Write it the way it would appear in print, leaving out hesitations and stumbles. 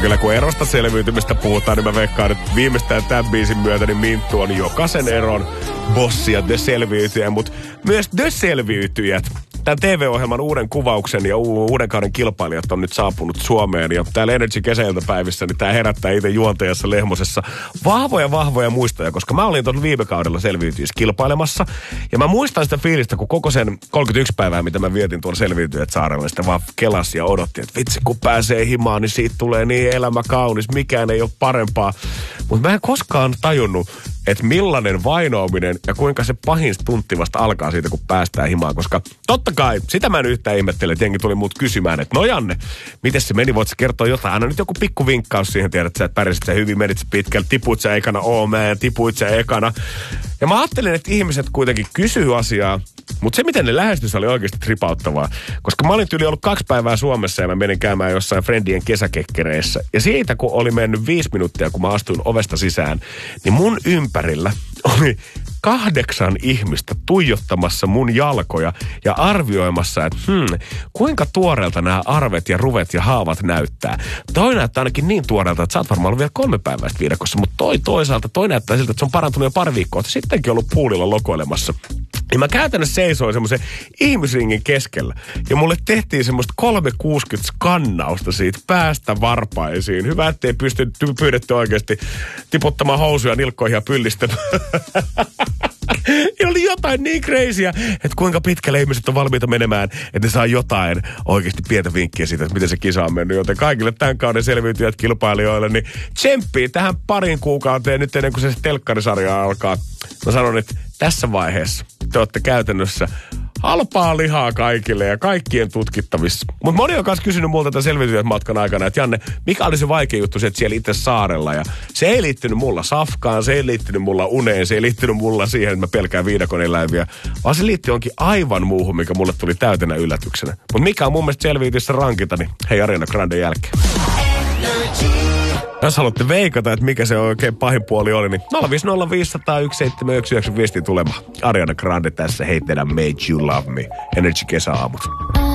kyllä kun erosta selviytymistä puhutaan, niin mä veikkaan, että viimeistään tämän biisin myötä niin Minttu on jokaisen eron bossi ja The Selviytyjä, mutta myös The Selviytyjät. Tämän TV-ohjelman uuden kuvauksen ja uuden kauden kilpailijat on nyt saapunut Suomeen. Ja täällä Energy kesäiltapäivissä, niin tää herättää itse juontajassa Lehmosessa vahvoja muistoja, koska mä olin tuolla viime kaudella Selviytyjissä kilpailemassa. Ja mä muistan sitä fiilistä, kun koko sen 31 päivää, mitä mä vietin tuolla Selviytyjät saarella, niin sitä vaan kelasi ja odotti, että vitsi, kun pääsee himaan, niin siitä tulee niin elämä kaunis, mikään ei ole parempaa. Mutta mä en koskaan tajunnut, että millainen vainoaminen ja kuinka se pahin stuntti vasta alkaa siitä, kun päästään himaan. Koska totta kai, sitä mä en yhtään ihmettele, että jengi tuli muut kysymään, että no Janne, miten se meni, voit sä kertoa jotain? Anna nyt joku pikku vinkkaus siihen, tiedät sä, että pärjäsit sä hyvin, menit sä pitkälle, tipuit sä ekana, tipuit sä ekana. Ja mä ajattelin, että ihmiset kuitenkin kysyy asiaa, mutta se miten ne lähestys oli oikeasti tripauttavaa. Koska mä olin yli ollut 2 päivää Suomessa ja mä menin käymään jossain friendien kesäkekkereissä. Ja siitä kun oli mennyt 5 minuuttia, kun mä astuin ovesta sisään, niin mun ympärillä oli 8 ihmistä tuijottamassa mun jalkoja ja arvioimassa, että kuinka tuoreelta nämä arvet ja ruvet ja haavat näyttää. Toi näyttää ainakin niin tuoreelta, että sä oot varmaan ollut vielä 3 päivää viidakossa, mutta toisaalta näyttää siltä, että se on parantunut jo pari viikkoa, että sittenkin ollut puulilla lokoilemassa. Ja mä käytännössä seisoin semmoisen ihmisringin keskellä. Ja mulle tehtiin semmoista 360 skannausta siitä päästä varpaisiin. Hyvä, ettei pyydetty oikeasti tiputtamaan housuja nilkkoihin ja pyllistämään. Ja oli jotain niin crazyä, että kuinka pitkälle ihmiset on valmiita menemään, että ne saa jotain oikeasti pientä vinkkiä siitä, että miten se kisa on mennyt. Joten kaikille tämän kauden selviytyjät kilpailijoille, niin tsemppii tähän parin kuukauteen nyt ennen kuin se telkkarisarja alkaa. Mä sanon, että tässä vaiheessa te olette käytännössä halpaa lihaa kaikille ja kaikkien tutkittavissa. Mutta moni on myös kysynyt multa tämän selviytyjät matkan aikana, että Janne, mikä oli se vaikea juttu että siellä itse saarella? Ja se ei liittynyt mulla safkaan, se ei liittynyt mulla uneen, se ei liittynyt mulla siihen, että mä pelkään viidakon eläviä, vaan se liittyy jonkin aivan muuhun, mikä mulle tuli täytenä yllätyksenä. Mutta mikä on mun mielestä selviytyissä rankita, niin hei Ariana Granden jälkeen. Jos haluatte veikata, että mikä se oikein pahin puoli oli, niin 050501719 tulemaan. Ariana Grande tässä, hei teidän Made You Love Me. Energy kesäaamut.